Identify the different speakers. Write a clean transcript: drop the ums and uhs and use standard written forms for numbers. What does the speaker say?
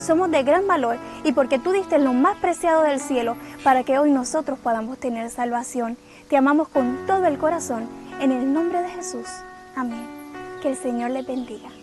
Speaker 1: Somos de gran valor y porque tú diste lo más preciado del cielo para que hoy nosotros podamos tener salvación. Te amamos con todo el corazón, en el nombre de Jesús. Amén. Que el Señor le bendiga.